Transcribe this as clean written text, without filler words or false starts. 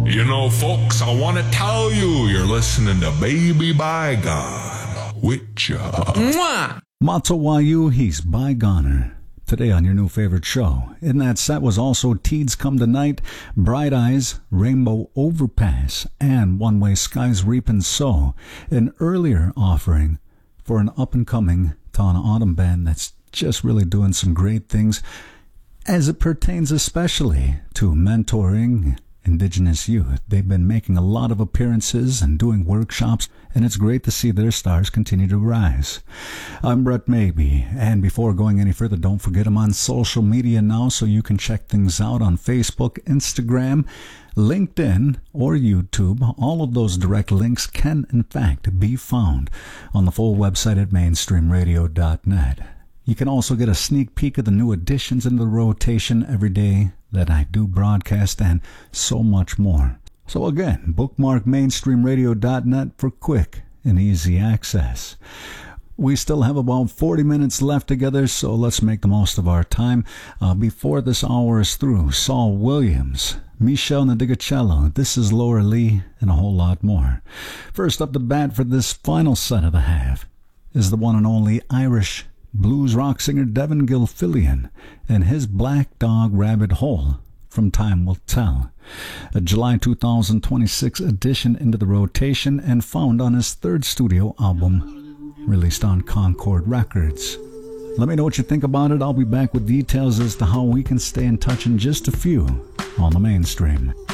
You know, folks, I want to tell you, you're listening to Baby Bygone with ya. Mwah! Matawayu, he's Bygoner. Today on your new favorite show. In that set was also Teeds Come Tonight, Bright Eyes, Rainbow Overpass, and One Way Skies Reapin' So, an earlier offering for an up-and-coming Tauna Autumn band that's just really doing some great things as it pertains especially to mentoring Indigenous youth. They've been making a lot of appearances and doing workshops, and it's great to see their stars continue to rise. I'm Brett Maybe, and before going any further, don't forget I'm on social media now, so you can check things out on Facebook, Instagram, LinkedIn, or YouTube. All of those direct links can, in fact, be found on the full website at mainstreamradio.net. You can also get a sneak peek of the new additions into the rotation every day that I do broadcast, and so much more. So again, bookmark mainstreamradio.net for quick and easy access. We still have about 40 minutes left together, so let's make the most of our time. Before this hour is through, Saul Williams, Michelle Nadigacello, This Is Laura Lee, and a whole lot more. First up the bat for this final set of the half is the one and only Irish blues rock singer Devin Gilfillian and his Black Dog Rabbit Hole from Time Will Tell, a July 2026 addition into the rotation and found on his third studio album released on Concord Records. Let me know what you think about it. I'll be back with details as to how we can stay in touch in just a few on the Mainstream.